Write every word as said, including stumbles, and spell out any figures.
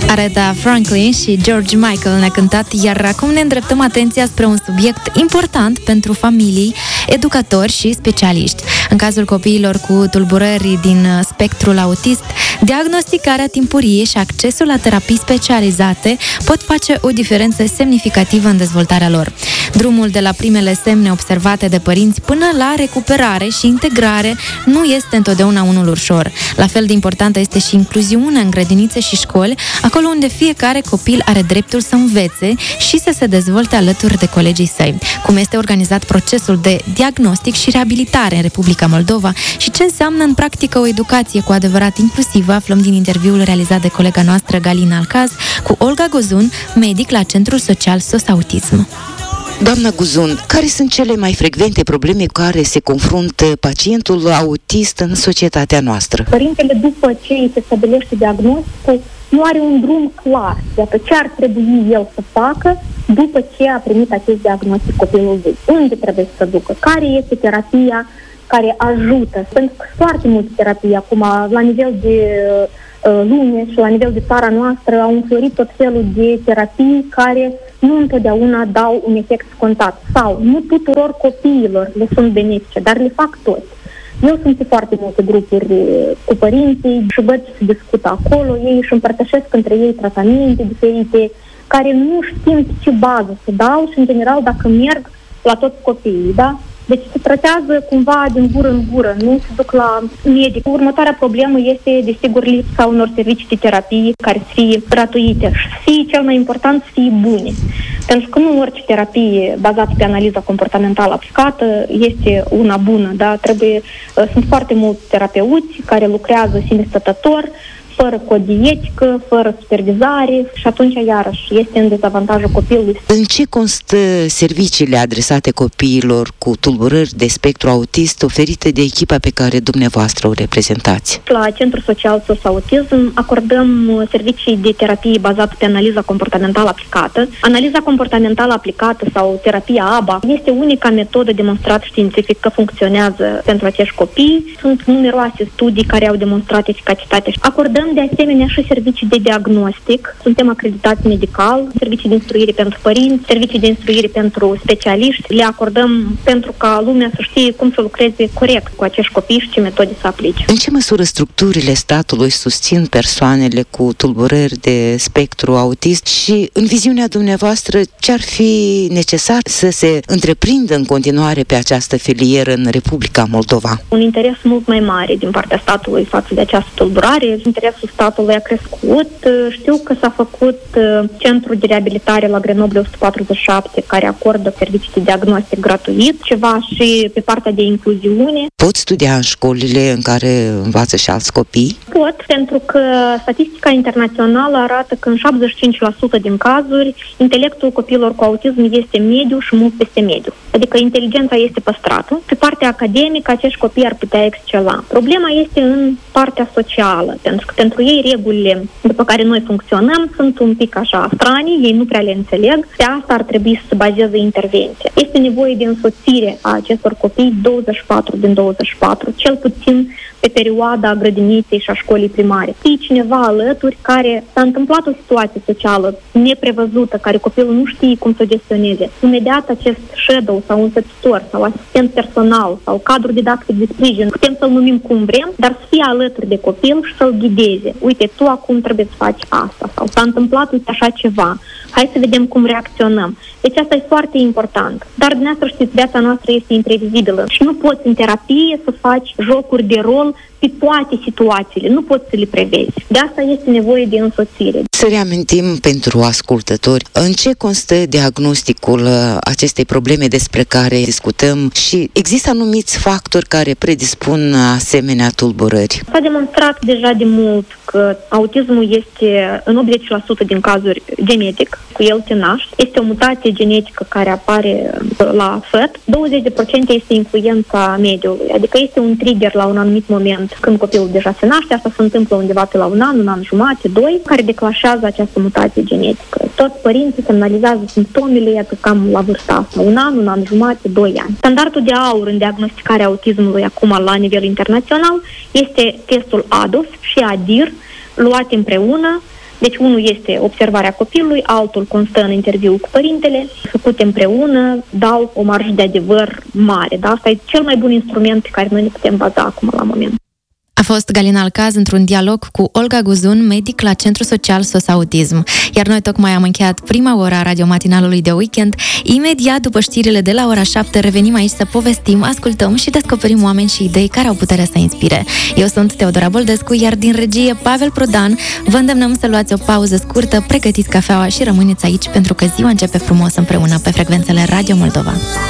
Aretha Franklin și George Michael ne-a cântat, iar acum ne îndreptăm atenția spre un subiect important pentru familii, educatori și specialiști. În cazul copiilor cu tulburări din spectrul autist, diagnosticarea timpurie și accesul la terapii specializate pot face o diferență semnificativă în dezvoltarea lor. Drumul de la primele semne observate de părinți până la recuperare și integrare nu este întotdeauna unul ușor. La fel de importantă este și incluziunea în grădinițe și școli, acolo unde fiecare copil are dreptul să învețe și să se dezvolte alături de colegii săi. Cum este organizat procesul de diagnostic și reabilitare în Republica Moldova și ce înseamnă în practică o educație cu adevărat inclusivă, aflăm din interviul realizat de colega noastră Galina Alcaz cu Olga Gozun, medic la Centrul Social SOS Autism. Doamna Guzun, care sunt cele mai frecvente probleme cu care se confruntă pacientul autist în societatea noastră? Părintele, după ce îi se stabilește diagnosticul, nu are un drum clar de ce ar trebui el să facă după ce a primit acest diagnostic copilul lui. Unde trebuie să se ducă? Care este terapia care ajută? Pentru că foarte multe terapii acum, la nivel de uh, lume și la nivel de țara noastră, au înflorit tot felul de terapii care nu întotdeauna dau un efect scontat. Sau nu tuturor copiilor le sunt benefice, dar le fac toți. Eu sunt pe foarte multe grupuri cu părinții și văd ce se discută acolo, ei își împărtășesc între ei tratamente diferite, care nu știm ce bază să dau și, în general, dacă merg la toți copiii, da? Deci se tratează cumva din gură în gură, nu se duc la medic. Următoarea problemă este, desigur, lipsa unor servicii de terapie care să fie gratuite și să fie, cel mai important, să fie bune. Pentru că nu orice terapie bazată pe analiza comportamentală aplicată este una bună, da? Trebuie, sunt foarte mulți terapeuți care lucrează sine stătător, fără cod de etică, fără supervizare și atunci, iarăși, este în dezavantajul copilului. În ce constă serviciile adresate copiilor cu tulburări de spectru autist oferite de echipa pe care dumneavoastră o reprezentați? La Centrul Social SOS Autism acordăm servicii de terapie bazată pe analiza comportamentală aplicată. Analiza comportamentală aplicată sau terapia A B A este unica metodă demonstrată științific că funcționează pentru acești copii. Sunt numeroase studii care au demonstrat eficacitatea. Acordăm de asemenea și servicii de diagnostic. Suntem acreditați medical, servicii de instruire pentru părinți, servicii de instruire pentru specialiști. Le acordăm pentru ca lumea să știe cum să lucreze corect cu acești copii și ce metode să aplice. În ce măsură structurile statului susțin persoanele cu tulburări de spectru autist și, în viziunea dumneavoastră, ce ar fi necesar să se întreprindă în continuare pe această filieră în Republica Moldova? Un interes mult mai mare din partea statului față de această tulburare. Interesul statului a crescut. Știu că s-a făcut centrul de reabilitare la Grenoble o sută patruzeci și șapte, care acordă servicii de diagnostic gratuit, ceva și pe partea de incluziune. Pot studia în școlile în care învață și alți copii? Pot, pentru că statistica internațională arată că în șaptezeci și cinci la sută din cazuri intelectul copiilor cu autism este mediu și mult peste mediu. Adică inteligența este păstrată. Pe partea academică, acești copii ar putea excela. Problema este în partea socială, pentru că pentru ei regulile după care noi funcționăm sunt un pic așa stranii, ei nu prea le înțeleg. Pe asta ar trebui să se bazeze intervenția. Este nevoie de însoțire a acestor copii douăzeci și patru din douăzeci și patru, cel puțin pe perioada grădiniței și a școlii primare. Fie cineva alături care s-a întâmplat o situație socială neprevăzută, care copilul nu știe cum să gestioneze. Imediat acest shadow sau însoțitor sau asistent personal sau cadru didactic de sprijin, putem să-l numim cum vrem, dar să fie alături de copil și să-l ghideze. Uite, tu acum trebuie să faci asta sau s-a întâmplat, uite, așa ceva. Hai să vedem cum reacționăm. Deci asta e foarte important. Dar dumneavoastră știți, viața noastră este imprevizibilă și nu poți în terapie să faci jocuri de rol pe toate situațiile. Nu poți să le prevezi. De asta este nevoie de însoțire. Să reamintim pentru ascultători în ce constă diagnosticul acestei probleme despre care discutăm și există anumiți factori care predispun asemenea tulburări. S-a demonstrat deja de mult că autismul este în optzeci la sută din cazuri genetic, cu el te naști. Este o mutație genetică care apare la făt. douăzeci la sută este influența mediului, adică este un trigger la un anumit moment când copilul deja se naște. Asta se întâmplă undeva pe la un an, un an jumate, doi, care declanșează această mutație genetică. Toți părinții semnalizează simptomele, iată, cam la vârsta asta, un an, un an jumate, doi ani. Standardul de aur în diagnosticarea autismului acum la nivel internațional este testul A D O S și A D I R, luate împreună, Deci unul este observarea copilului, altul constă în interviul cu părintele, făcute împreună, dau o marjă de adevăr mare. Da? Asta e cel mai bun instrument pe care noi ne putem baza acum la moment. A fost Galina Alcaz într-un dialog cu Olga Guzun, medic la Centrul Social SOS Autism. Iar noi tocmai am încheiat prima oră a radiomatinalului de weekend. Imediat după știrile de la ora șapte revenim aici să povestim, ascultăm și descoperim oameni și idei care au putere să inspire. Eu sunt Teodora Boldescu, iar din regie Pavel Prodan. Vă îndemnăm să luați o pauză scurtă, pregătiți cafeaua și rămâneți aici pentru că ziua începe frumos împreună pe frecvențele Radio Moldova.